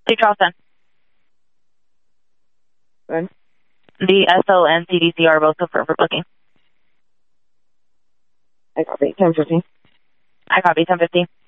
Lake Charleston. Good. The SO and CDC are both confirmed for booking. I copy. 10:15. I copy. 10:15.